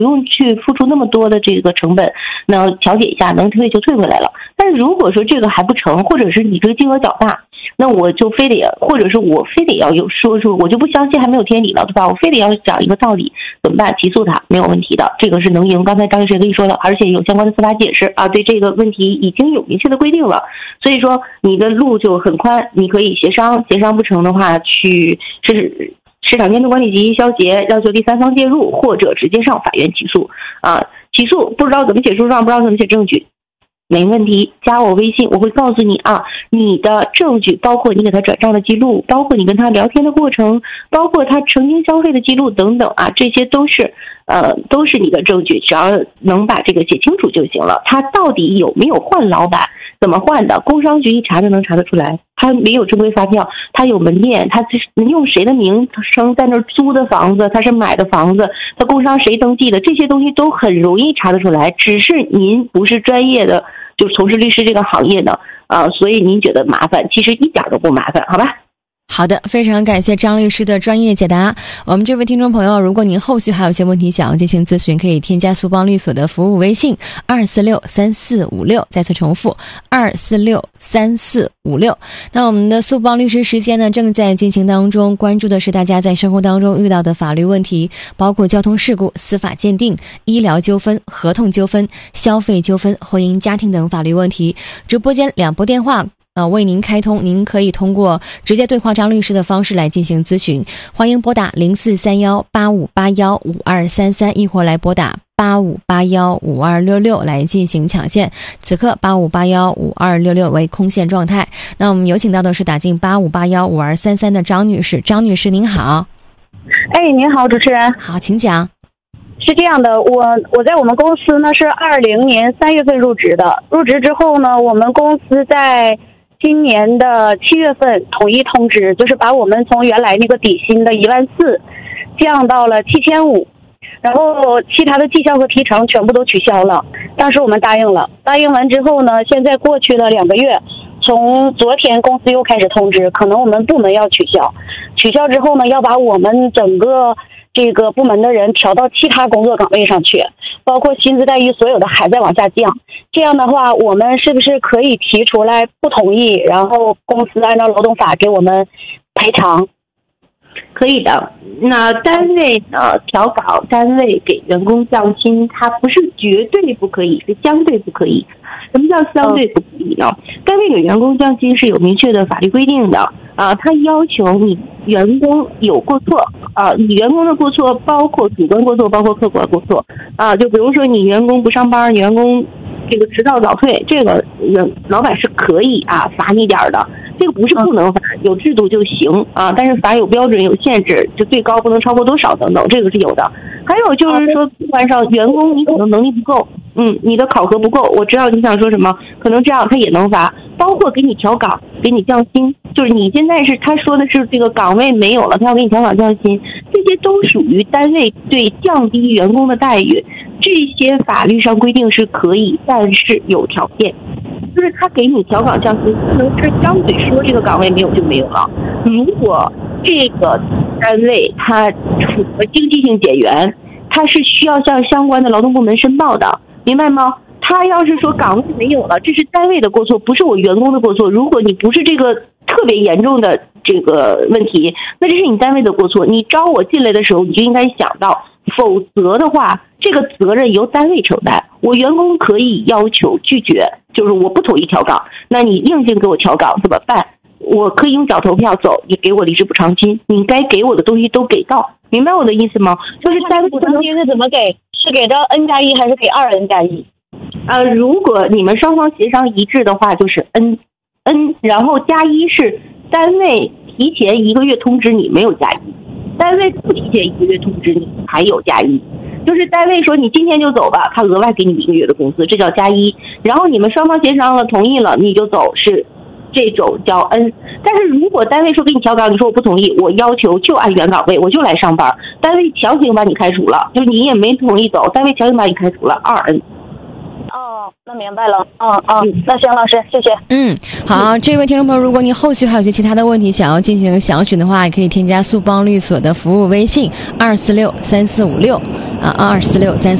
不用去付出那么多的这个成本，那调解一下能退就退回来了。但是如果说这个还不成，或者是你这个金额较大，那我就非得，或者是我非得要有说出，我就不相信还没有天理了，对吧？我非得要讲一个道理，怎么办？起诉他没有问题的，这个是能赢。刚才张律师也跟你说了，而且有相关的司法解释啊，对这个问题已经有明确的规定了，所以说你的路就很宽，你可以协商，协商不成的话，去市场监督管理局消协要求第三方介入，或者直接上法院起诉啊。起诉不知道怎么写诉状，不知道怎么写证据，没问题，加我微信，我会告诉你啊，你的证据包括你给他转账的记录，包括你跟他聊天的过程，包括他曾经消费的记录等等啊，这些都是你的证据，只要能把这个写清楚就行了。他到底有没有换老板，怎么换的，工商局一查就能查得出来。他没有正规发票，他有门店，他用谁的名称在那儿租的房子，他是买的房子，他工商谁登记的，这些东西都很容易查得出来。只是您不是专业的，就从事律师这个行业的所以您觉得麻烦，其实一点都不麻烦，好吧？ 好的，非常感谢张律师的专业解答。我们这位听众朋友，如果您后续还有一些问题想要进行咨询，可以添加苏邦律所的服务微信2463456，再次重复2463456。那我们的苏邦律师时间呢正在进行当中，关注的是大家在生活当中遇到的法律问题，包括交通事故、司法鉴定、医疗纠纷、合同纠纷、消费纠纷、婚姻家庭等法律问题。直播间2拨电话为您开通，您可以通过直接对话张律师的方式来进行咨询，欢迎拨打043185815233，亦或来拨打85815266来进行抢线。此刻85815266为空线状态。那我们有请到的是打进85815233的张女士。张女士您好。 您好，主持人。 好，请讲。 是这样的，我在我们公司呢是20年3月份入职的，入职之后呢，我们公司在今年的7月份统一通知，就是把我们从原来那个底薪的14000降到了7500，然后其他的绩效和提成全部都取消了。当时我们答应了，答应完之后呢，现在过去了2个月，从昨天公司又开始通知，可能我们部门要取消，取消之后呢，要把我们整个这个部门的人调到其他工作岗位上去，包括薪资待遇所有的还在往下降。这样的话，我们是不是可以提出来不同意，然后公司按照劳动法给我们赔偿？ 可以的。那单位调岗，单位给员工降薪，它不是绝对不可以，是相对不可以。什么叫相对不可以呢？单位给员工降薪是有明确的法律规定的它要求你员工有过错你员工的过错包括主观过错，包括客观过错就比如说你员工不上班，你员工这个迟到早退，这个老板是可以罚你点的，这个不是不能罚，有制度就行但是罚有标准有限制，就最高不能超过多少等等，这个是有的。还有就是说客观上员工你可能能力不够你的考核不够，我知道你想说什么，可能这样他也能罚，包括给你调岗给你降薪，就是你现在是他说的是这个岗位没有了，他要给你调岗降薪，这些都属于单位对降低员工的待遇，这些法律上规定是可以，但是有条件，就是他给你调岗降薪不能是张嘴说这个岗位没有就没有了。如果这个单位他处了经济性减员，他是需要向相关的劳动部门申报的，明白吗？他要是说岗位没有了，这是单位的过错，不是我员工的过错。如果你不是这个特别严重的这个问题，那这是你单位的过错，你招我进来的时候你就应该想到，否则的话这个责任由单位承担。我员工可以要求拒绝，就是我不同意调岗，那你硬性给我调岗怎么办？我可以用脚投票走，你给我离职补偿金，你该给我的东西都给到，明白我的意思吗？就是单位补偿金是怎么给？是给到 N+1还是给2N+1？ 如果你们双方协商一致的话，就是 N， 然后+1是单位提前1个月通知你没有+1，单位不提前1个月通知你还有+1，就是单位说你今天就走吧，他额外给你1个月的工资，这叫+1，然后你们双方协商了同意了你就走，是这种叫 N。 但是如果单位说给你调岗，你说我不同意，我要求就按原岗位我就来上班，单位强行把你开除了，就是你也没同意走，单位强行把你开除了，2N。 那明白了。那行，老师，谢谢。 好，这位听众朋友，如果您后续还有一些其他的问题想要进行详询的话，也可以添加速帮律所的服务微信2463456，2463456。